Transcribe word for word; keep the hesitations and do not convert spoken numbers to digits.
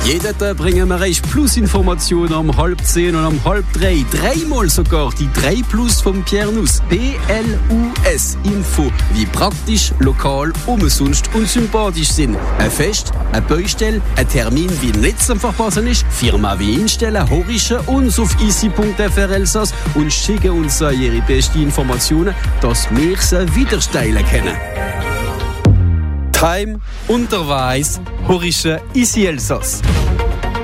Jeden Tag bringen wir euch Plus-Informationen um halb zehn und um halb drei. Dreimal sogar die drei Plus vom Pierre Nuss. P L U S Info. Wie praktisch, lokal, umsonst und sympathisch sind. Ein Fest, eine Baustelle, ein Termin wie nicht zum Verpassen ist. Firma wie Instellen, horischen uns auf easy punkt f r Elsass und schicken uns ihre besten Informationen, dass wir sie wieder steilen können. Time, unterweis, horische Easy Elsass.